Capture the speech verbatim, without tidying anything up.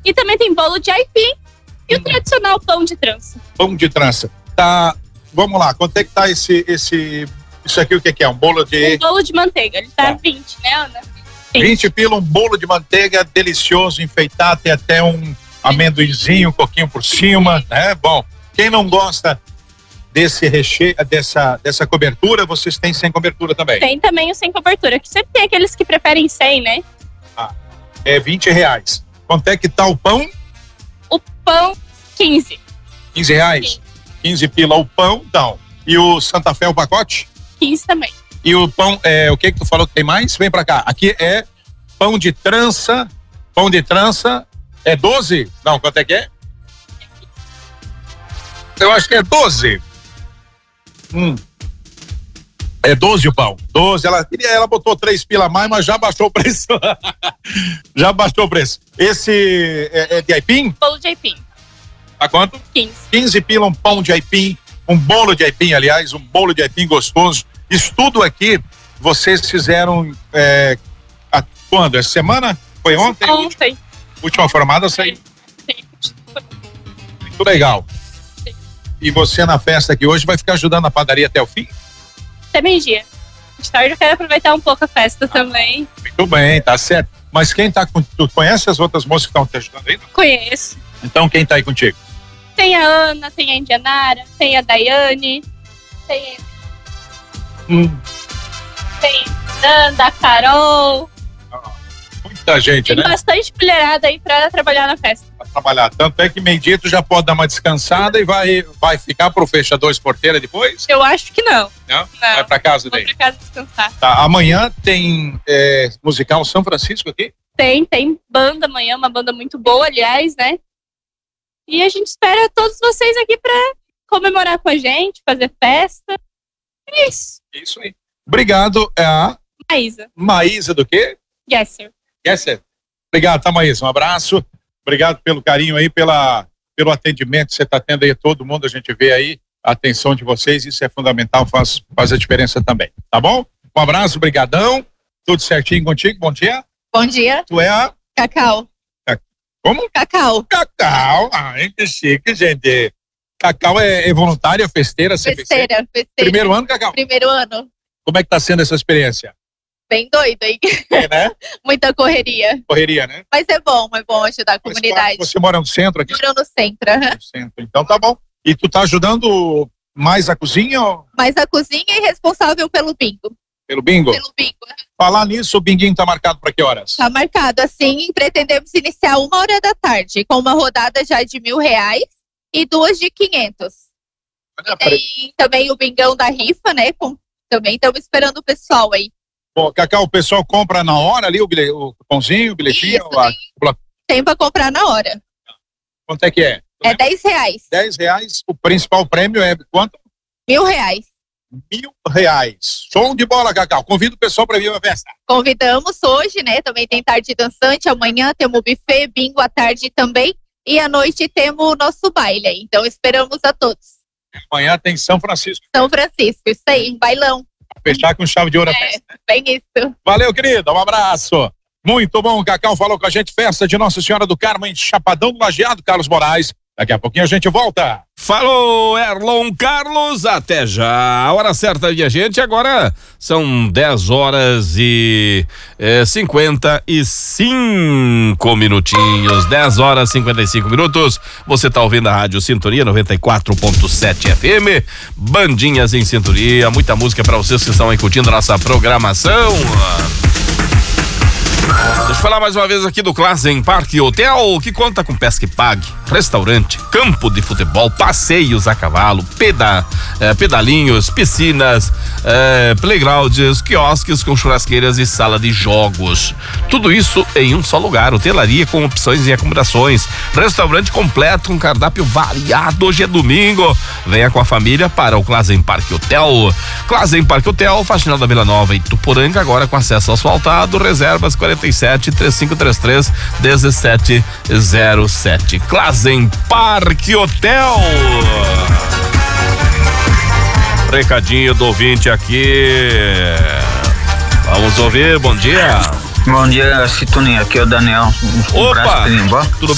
E também tem bolo de aipim e o tradicional pão de trança. Pão de trança. Tá, vamos lá, quanto é que tá esse, esse, isso aqui o que que é? Um bolo de... Um bolo de manteiga, ele tá Tá. vinte, né, Ana? vinte pila, um bolo de manteiga delicioso, enfeitado, tem até um amendoinzinho, um coquinho por cima, né? Bom, quem não gosta desse recheio, dessa, dessa cobertura, vocês têm sem cobertura também. Tem também o sem cobertura, que sempre tem aqueles que preferem sem, né? É vinte reais. Quanto é que tá o pão? O pão, quinze. quinze reais? quinze pila o pão, então. E o Santa Fé, o pacote? quinze também. E o pão, é, o que que tu falou que tem mais? Vem pra cá. Aqui é pão de trança, pão de trança, é doze? Não, quanto é que é? Eu acho que é doze. Hum. É doze o pão. doze, ela, ela botou três pila a mais, mas já baixou o preço. Já baixou o preço. Esse é, é de aipim? Bolo de aipim, Tá quanto? quinze. quinze pila, um pão de aipim, um bolo de aipim, aliás, um bolo de aipim gostoso. Isso tudo aqui, vocês fizeram é, a, quando? Essa semana? Foi ontem? Ontem. Última formada, saiu. Sim. Muito legal. Sim. E você na festa aqui hoje vai ficar ajudando a padaria até o fim? Até meio-dia. De tarde eu quero aproveitar um pouco a festa também. Muito bem, tá certo. Mas quem tá com, tu conhece as outras moças que estão te ajudando aí? Conheço. Então quem tá aí contigo? Tem a Ana, tem a Indianara, tem a Daiane, tem, Hum. tem a Nanda, a Carol. Muita gente, Tem né? bastante mulherada aí pra trabalhar na festa. Pra trabalhar. Tanto é que meio-dia tu já pode dar uma descansada e vai, vai ficar pro fechadores porteira depois? Eu acho que não. Não? Não. Vai pra casa Vou daí. pra casa descansar. Tá, amanhã tem é, musical São Francisco aqui? Tem, tem banda amanhã, uma banda muito boa, aliás, né? E a gente espera todos vocês aqui pra comemorar com a gente, fazer festa. É isso. Isso aí. Obrigado, é a Maísa. Maísa do quê? Yes, sir. Yes, sir. Obrigado, tá, Maísa? Um abraço. Obrigado pelo carinho aí, pela, pelo atendimento que você tá tendo aí, todo mundo, a gente vê aí a atenção de vocês, isso é fundamental, faz, faz a diferença também, tá bom? Um abraço, brigadão, tudo certinho contigo, bom dia. Bom dia, Tu é a... Cacau. Como? Cacau. Cacau, ai, que chique, gente. Cacau é, é voluntária, festeira, C P C? Festeira, festeira. Primeiro ano, Cacau? Primeiro ano. Como é que tá sendo essa experiência? Bem doido, hein? É, né? Muita correria. Correria, né? Mas é bom, é bom ajudar a Mas comunidade. Você mora no centro aqui? Moro no centro, aham. No centro, então tá bom. E tu tá ajudando mais a cozinha ou Mas a cozinha é responsável pelo bingo. pelo bingo? Pelo bingo. Falar nisso, o binguinho tá marcado para que horas? Tá marcado assim, pretendemos iniciar uma hora da tarde, com uma rodada já de mil reais e duas de quinhentos. Olha, pre- Tem também o bingão da rifa, né? Com, também estamos esperando o pessoal aí. Bom, Cacau, o pessoal compra na hora ali o, bilhe, o pãozinho, o bilhetinho? Isso, a- Tem pra comprar na hora. Quanto é que é? É dez reais. dez reais, o principal prêmio é quanto? Mil reais. Mil reais. Show de bola, Cacau. Convido o pessoal para vir à festa. Convidamos hoje, né? Também tem tarde dançante. Amanhã temos buffet, bingo à tarde também. E à noite temos o nosso baile. aí. Então esperamos a todos. Amanhã tem São Francisco. São Francisco, isso aí, um bailão. Fechar com chave de ouro a É, festa. bem isso. Valeu, querida. Um abraço. Muito bom, o Cacau falou com a gente. Festa de Nossa Senhora do Carmo em Chapadão do Lajeado, Carlos Moraes. Daqui a pouquinho a gente volta. Falou, Erlon Carlos, até já. A hora certa, minha gente, agora são dez horas e é, cinquenta e cinco minutinhos. dez horas e cinquenta e cinco minutos. Você tá ouvindo a Rádio Sintonia noventa e quatro ponto sete F M. Bandinhas em Sintonia, muita música para vocês que estão aí curtindo a nossa programação. Deixa eu falar mais uma vez aqui do Classen Parque Hotel, que conta com pesca e pague, restaurante, campo de futebol, passeios a cavalo, peda, eh, pedalinhos, piscinas, eh, playgrounds, quiosques com churrasqueiras e sala de jogos. Tudo isso em um só lugar. Hotelaria com opções em acomodações, restaurante completo com cardápio variado. Hoje é domingo. Venha com a família para o Classen Parque Hotel. Classen Parque Hotel, Faxinal da Vila Nova e Tuporanga, agora com acesso asfaltado. Reservas quarenta e sete, trinta e cinco trinta e três, dezessete zero sete. Classen Parque Hotel. Recadinho do ouvinte aqui. Vamos ouvir, bom dia. Bom dia, Sintonia. Aqui é o Daniel. Um Opa! abraço, Penimbó. Tudo